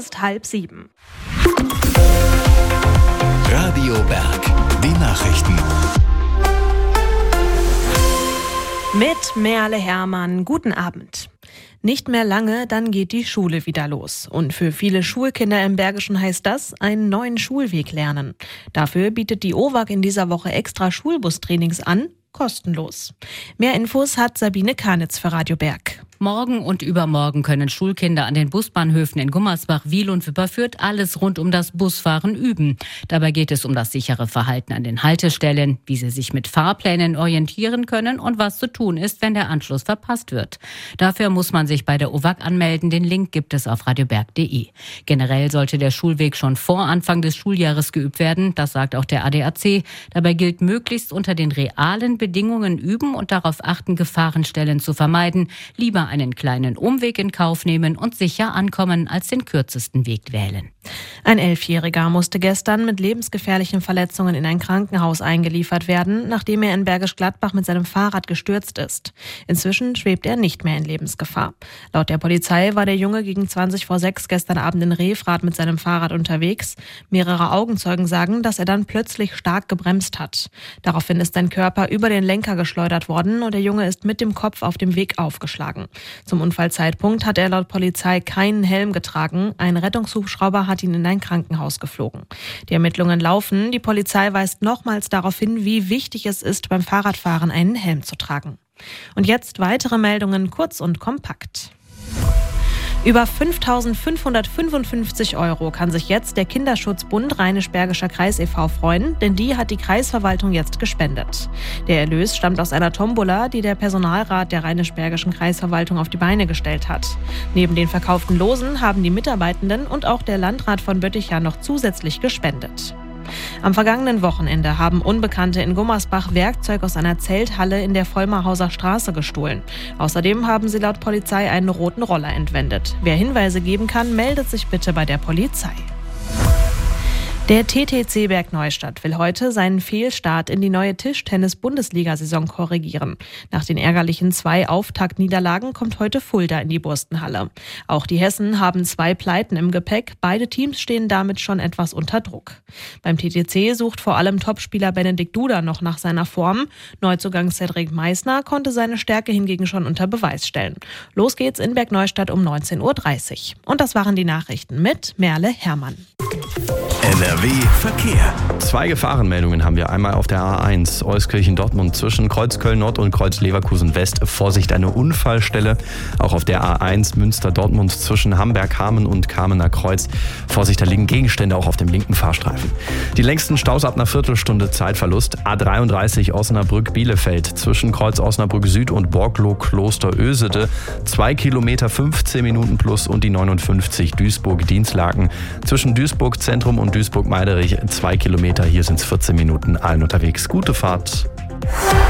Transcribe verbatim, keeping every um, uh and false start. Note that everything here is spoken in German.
ist halb sieben. Radio Berg, die Nachrichten. Mit Merle Hermann, guten Abend. Nicht mehr lange, dann geht die Schule wieder los. Und für viele Schulkinder im Bergischen heißt das, einen neuen Schulweg lernen. Dafür bietet die O W A G in dieser Woche extra Schulbustrainings an, kostenlos. Mehr Infos hat Sabine Karnitz für Radio Berg. Morgen und übermorgen können Schulkinder an den Busbahnhöfen in Gummersbach, Wiel und Wipperfürth alles rund um das Busfahren üben. Dabei geht es um das sichere Verhalten an den Haltestellen, wie sie sich mit Fahrplänen orientieren können und was zu tun ist, wenn der Anschluss verpasst wird. Dafür muss man sich bei der O W A G anmelden. Den Link gibt es auf radioberg punkt de. Generell sollte der Schulweg schon vor Anfang des Schuljahres geübt werden. Das sagt auch der A D A C. Dabei gilt, möglichst unter den realen Bedingungen üben und darauf achten, Gefahrenstellen zu vermeiden. Lieber einen kleinen Umweg in Kauf nehmen und sicher ankommen, als den kürzesten Weg wählen. Ein Elfjähriger musste gestern mit lebensgefährlichen Verletzungen in ein Krankenhaus eingeliefert werden, nachdem er in Bergisch Gladbach mit seinem Fahrrad gestürzt ist. Inzwischen schwebt er nicht mehr in Lebensgefahr. Laut der Polizei war der Junge gegen zwanzig vor sechs gestern Abend in Refrath mit seinem Fahrrad unterwegs. Mehrere Augenzeugen sagen, dass er dann plötzlich stark gebremst hat. Daraufhin ist sein Körper über den Lenker geschleudert worden und der Junge ist mit dem Kopf auf dem Weg aufgeschlagen. Zum Unfallzeitpunkt hat er laut Polizei keinen Helm getragen. Ein Rettungshubschrauber hat ihn in ein Krankenhaus geflogen. Die Ermittlungen laufen. Die Polizei weist nochmals darauf hin, wie wichtig es ist, beim Fahrradfahren einen Helm zu tragen. Und jetzt weitere Meldungen, kurz und kompakt. Über fünftausendfünfhundertfünfundfünfzig Euro kann sich jetzt der Kinderschutzbund Rheinisch-Bergischer Kreis e V freuen, denn die hat die Kreisverwaltung jetzt gespendet. Der Erlös stammt aus einer Tombola, die der Personalrat der Rheinisch-Bergischen Kreisverwaltung auf die Beine gestellt hat. Neben den verkauften Losen haben die Mitarbeitenden und auch der Landrat von Bötticher noch zusätzlich gespendet. Am vergangenen Wochenende haben Unbekannte in Gummersbach Werkzeug aus einer Zelthalle in der Vollmerhauser Straße gestohlen. Außerdem haben sie laut Polizei einen roten Roller entwendet. Wer Hinweise geben kann, meldet sich bitte bei der Polizei. Der T T C Bergneustadt will heute seinen Fehlstart in die neue Tischtennis-Bundesliga-Saison korrigieren. Nach den ärgerlichen zwei Auftaktniederlagen kommt heute Fulda in die Burstenhalle. Auch die Hessen haben zwei Pleiten im Gepäck. Beide Teams stehen damit schon etwas unter Druck. Beim T T C sucht vor allem Topspieler Benedikt Duda noch nach seiner Form. Neuzugang Cedric Meissner konnte seine Stärke hingegen schon unter Beweis stellen. Los geht's in Bergneustadt um neunzehn Uhr dreißig. Und das waren die Nachrichten mit Merle Hermann. N R W Verkehr. Zwei Gefahrenmeldungen haben wir. Einmal auf der A eins Euskirchen-Dortmund zwischen Kreuz Köln-Nord und Kreuz Leverkusen-West. Vorsicht, eine Unfallstelle. Auch auf der A eins Münster-Dortmund zwischen Hamberg-Hamen und Kamener Kreuz. Vorsicht, da liegen Gegenstände auch auf dem linken Fahrstreifen. Die längsten Staus ab einer Viertelstunde Zeitverlust. A dreiunddreißig Osnabrück-Bielefeld zwischen Kreuz Osnabrück Süd und Borglo-Kloster-Ösede. Zwei Kilometer, fünfzehn Minuten plus und die neunundfünfzig Duisburg-Dienstlaken zwischen Duisburg-Zentrum und Duisburg-Meiderich zwei Kilometer. Hier sind es vierzehn Minuten, allen unterwegs. Gute Fahrt.